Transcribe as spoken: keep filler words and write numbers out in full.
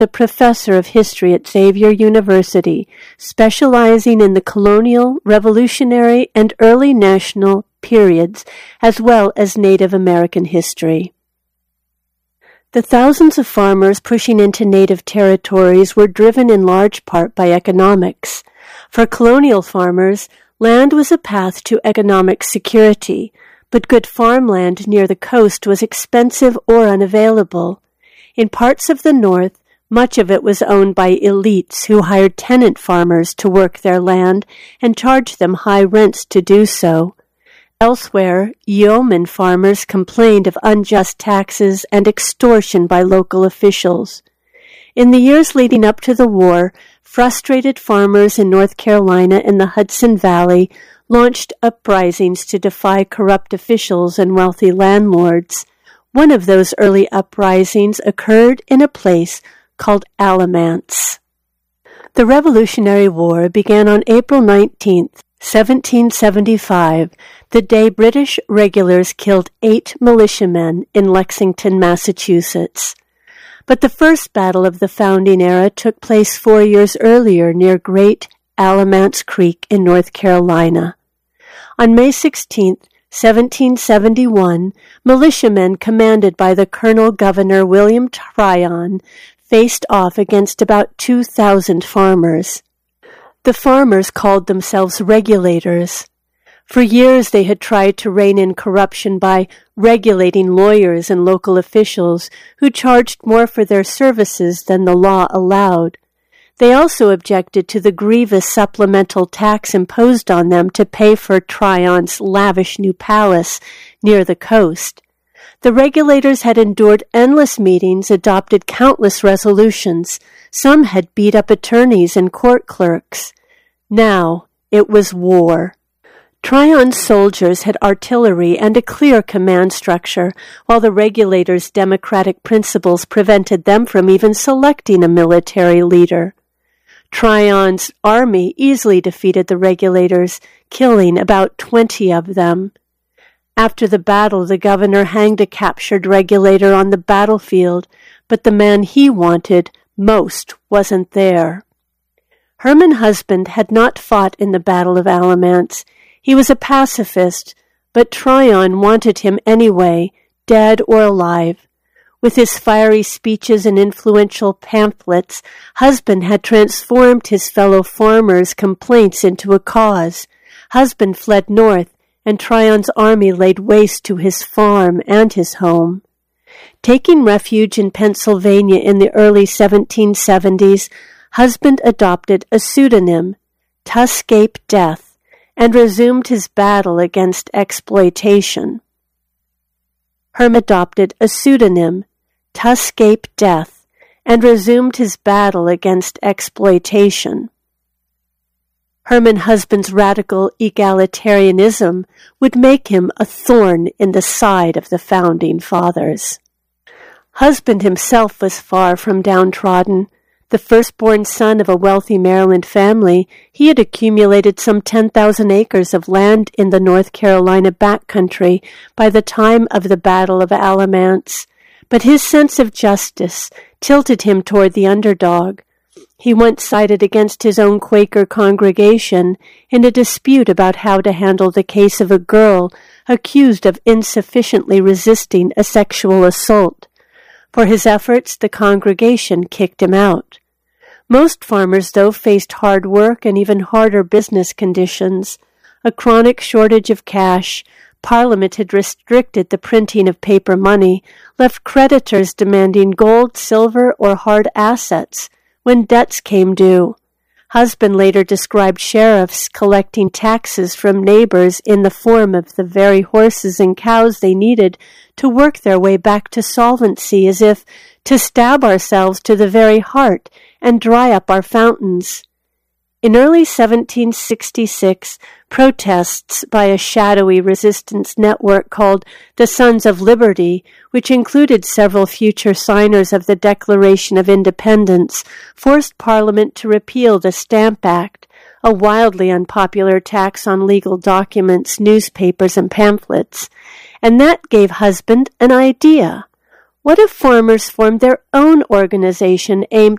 a professor of history at Xavier University, specializing in the colonial, revolutionary, and early national periods, as well as Native American history. The thousands of farmers pushing into native territories were driven in large part by economics. For colonial farmers, land was a path to economic security, but good farmland near the coast was expensive or unavailable. In parts of the north, much of it was owned by elites who hired tenant farmers to work their land and charged them high rents to do so. Elsewhere, yeoman farmers complained of unjust taxes and extortion by local officials. In the years leading up to the war, frustrated farmers in North Carolina and the Hudson Valley launched uprisings to defy corrupt officials and wealthy landlords. One of those early uprisings occurred in a place called Alamance. The Revolutionary War began on April nineteenth, seventeen seventy-five, the day British regulars killed eight militiamen in Lexington, Massachusetts. But the first battle of the founding era took place four years earlier near Great Alamance Creek in North Carolina. On May sixteenth, seventeen seventy-one, militiamen commanded by the Colonel-Governor William Tryon faced off against about two thousand farmers. The farmers called themselves regulators. For years they had tried to rein in corruption by regulating lawyers and local officials who charged more for their services than the law allowed. They also objected to the grievous supplemental tax imposed on them to pay for Tryon's lavish new palace near the coast. The regulators had endured endless meetings, adopted countless resolutions. Some had beat up attorneys and court clerks. Now it was war. Tryon's soldiers had artillery and a clear command structure, while the regulators' democratic principles prevented them from even selecting a military leader. Tryon's army easily defeated the regulators, killing about twenty of them. After the battle, the governor hanged a captured regulator on the battlefield, but the man he wanted most wasn't there. Herman Husband had not fought in the Battle of Alamance. He was a pacifist, but Tryon wanted him anyway, dead or alive. With his fiery speeches and influential pamphlets, Husband had transformed his fellow farmers' complaints into a cause. Husband fled north, and Tryon's army laid waste to his farm and his home. Taking refuge in Pennsylvania in the early seventeen seventies, Husband adopted a pseudonym, Tuscape Death, and resumed his battle against exploitation. Herman adopted a pseudonym, Tuscape Death, and resumed his battle against exploitation. Herman Husband's radical egalitarianism would make him a thorn in the side of the Founding Fathers. Husband himself was far from downtrodden. The firstborn son of a wealthy Maryland family, he had accumulated some ten thousand acres of land in the North Carolina backcountry by the time of the Battle of Alamance, but his sense of justice tilted him toward the underdog. He once sided against his own Quaker congregation in a dispute about how to handle the case of a girl accused of insufficiently resisting a sexual assault. For his efforts, the congregation kicked him out. Most farmers, though, faced hard work and even harder business conditions. A chronic shortage of cash, Parliament had restricted the printing of paper money, left creditors demanding gold, silver, or hard assets when debts came due. Husband later described sheriffs collecting taxes from neighbors in the form of the very horses and cows they needed to work their way back to solvency, as if to stab ourselves to the very heart and dry up our fountains. In early seventeen sixty-six, protests by a shadowy resistance network called the Sons of Liberty, which included several future signers of the Declaration of Independence, forced Parliament to repeal the Stamp Act, a wildly unpopular tax on legal documents, newspapers, and pamphlets. And that gave Husband an idea. What if farmers formed their own organization aimed